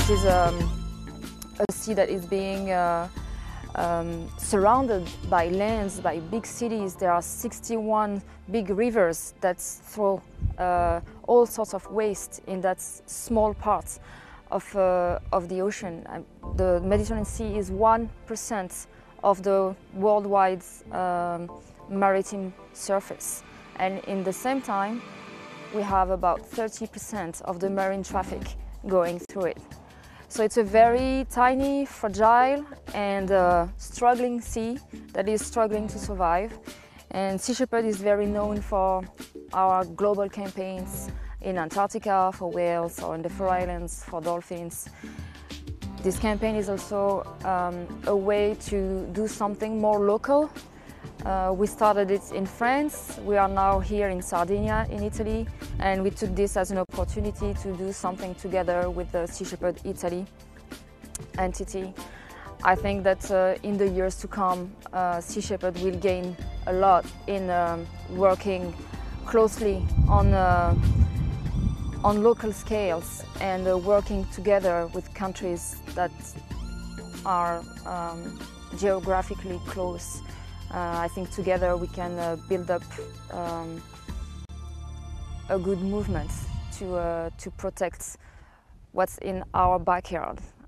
This is a sea that is being surrounded by lands, by big cities. There are 61 big rivers that throw all sorts of waste in that small part of the ocean. The Mediterranean Sea is 1% of the worldwide maritime surface, and in the same time we have about 30% of the marine traffic going through it. So it's a very tiny, fragile and struggling sea that is struggling to survive. And Sea Shepherd is very known for our global campaigns in Antarctica for whales, or in the Faroe Islands for dolphins. This campaign is also a way to do something more local. We started it in France. We are now here in Sardinia, in Italy, and we took this as an opportunity to do something together with the Sea Shepherd Italy entity. I think that in the years to come, Sea Shepherd will gain a lot in working closely on local scales and working together with countries that are geographically close. I think together we can build up a good movement to protect what's in our backyard.